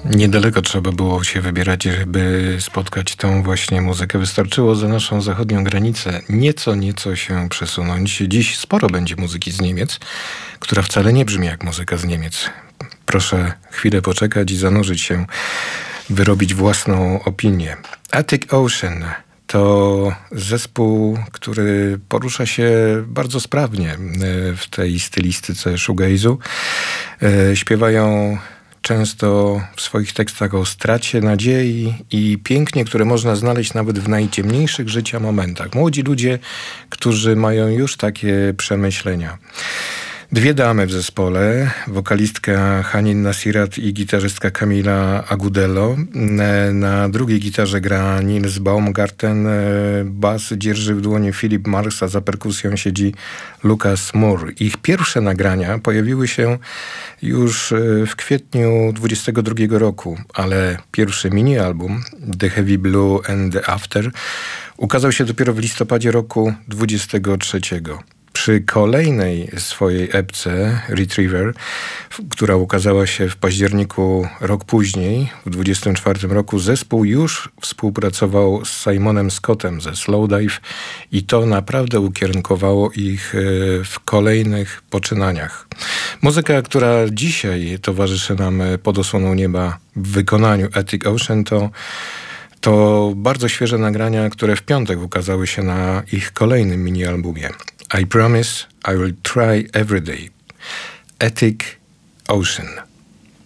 Niedaleko trzeba było się wybierać, żeby spotkać tą właśnie muzykę. Wystarczyło za naszą zachodnią granicę nieco się przesunąć. Dziś sporo będzie muzyki z Niemiec, która wcale nie brzmi jak muzyka z Niemiec. Proszę chwilę poczekać i zanurzyć się, wyrobić własną opinię. Attic Ocean to zespół, który porusza się bardzo sprawnie w tej stylistyce shoegaze'u. Śpiewają często w swoich tekstach o stracie nadziei i pięknie, które można znaleźć nawet w najciemniejszych życia momentach. Młodzi ludzie, którzy mają już takie przemyślenia. Dwie damy w zespole, wokalistka Hanin Nasirat i gitarzystka Camila Agudelo. Na drugiej gitarze gra Nils Baumgarten, bas dzierży w dłoni Philip Marks, a za perkusją siedzi Lucas Moore. Ich pierwsze nagrania pojawiły się już w kwietniu 22 roku, ale pierwszy mini-album The Heavy Blue and the After ukazał się dopiero w listopadzie roku 23. Przy kolejnej swojej epce, Retriever, która ukazała się w październiku rok później, w 24 roku, zespół już współpracował z Simonem Scottem ze Slowdive i to naprawdę ukierunkowało ich w kolejnych poczynaniach. Muzyka, która dzisiaj towarzyszy nam pod osłoną nieba w wykonaniu Attic Ocean, to bardzo świeże nagrania, które w piątek ukazały się na ich kolejnym mini-albumie. I promise I will try every day. Attic Ocean.